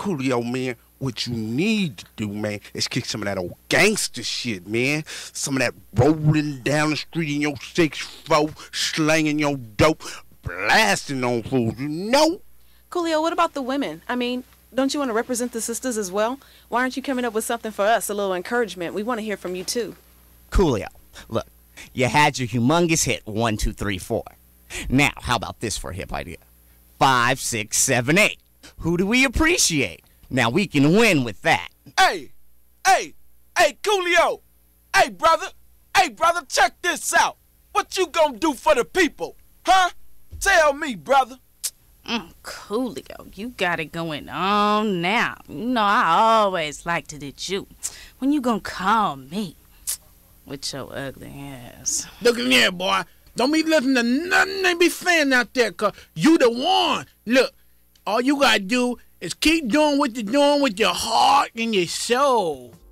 Coolio, man, what you need to do, man, is kick some of that old gangster shit, man. Some of that rolling down the street in your 6'4", slanging your dope, blasting on fools, you know? Coolio, what about the women? I mean, don't you want to represent the sisters as well? Why aren't you coming up with something for us, a little encouragement? We want to hear from you, too. Coolio, look, you had your humongous hit, 1, 2, 3, 4. Now, how about this for a hip idea? 5, 6, 7, 8. Who do we appreciate? Now we can win with that. Hey, Coolio. Hey, brother, check this out. What you gonna do for the people, huh? Tell me, brother. Coolio, you got it going on now. You know I always liked it at you. When you gonna call me? With your ugly ass. Look in here, boy. Don't be listening to nothing they be saying out there, cause you the one. Look, all you gotta do is keep doing what you're doing with your heart and your soul.